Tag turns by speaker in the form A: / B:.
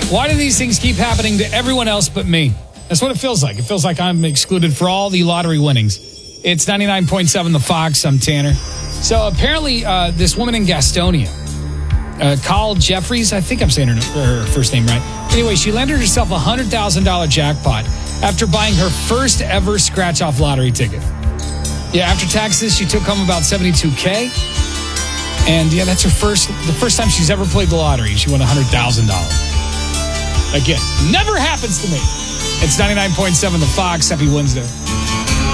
A: Why do these things keep happening to everyone else but me? That's what it feels like. It feels like I'm excluded for all the lottery winnings. It's 99.7 The Fox. I'm Tanner. So apparently this woman in Gastonia, Kyle Jeffries, I think I'm saying her first name right. Anyway, she landed herself a $100,000 jackpot after buying her first ever scratch-off lottery ticket. Yeah, after taxes, she took home about $72K. And yeah, that's the first time she's ever played the lottery. She won $100,000. Again, never happens to me. It's 99.7 The Fox. Happy Wednesday.